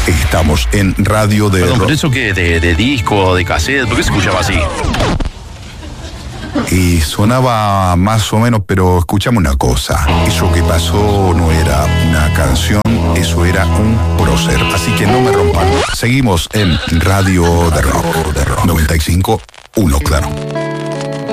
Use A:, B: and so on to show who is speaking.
A: Estamos en Radio de
B: Perdón,
A: Rock.
B: ¿pero eso qué? ¿De disco, de cassette? ¿Por qué se escuchaba así?
A: Y sonaba más o menos, pero escuchame una cosa. Eso que pasó no era una canción, eso era un prócer. Así que no me rompan. Seguimos en Radio de Rock. 95.1, claro.